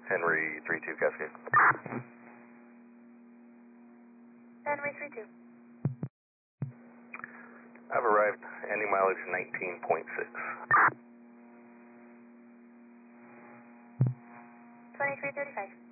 Henry 32 Cascade. Henry 32. I've arrived, ending mileage 19.6. 2335.